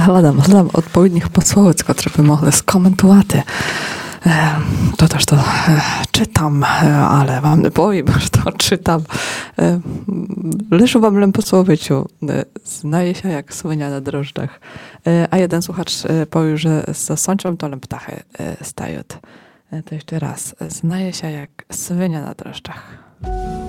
Hledám odpowiednich posłowic, które by mogli skomentować. To też to czytam, ale wam nie powiem, że to czytam. Leżu wam lem posłowieciu, znaje się jak słynia na drożdżach. A jeden słuchacz powie, że z sączą to lem ptachy stają. To jeszcze raz, znaje się jak słynia na drożdżach.